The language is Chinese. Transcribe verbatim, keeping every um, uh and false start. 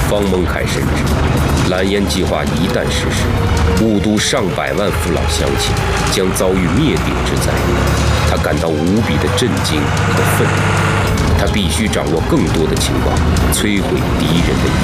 方蒙凯深知，蓝烟计划一旦实施，雾都上百万父老乡亲将遭遇灭顶之灾。他感到无比的震惊和愤怒，他必须掌握更多的情报，摧毁敌人的